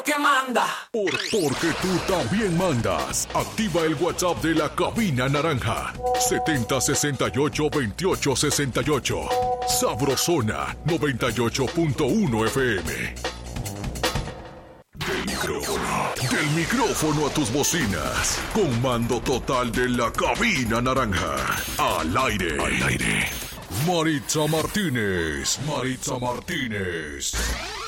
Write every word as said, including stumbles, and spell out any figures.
que manda. Por, porque tú también mandas. Activa el WhatsApp de la Cabina Naranja. setenta sesenta y ocho veintiocho sesenta y ocho. Sabrosona noventa y ocho punto uno F M. Del micrófono. Del micrófono a tus bocinas. Comando total de la Cabina Naranja. Al aire. Al aire. Maritza Martínez. Maritza Martínez.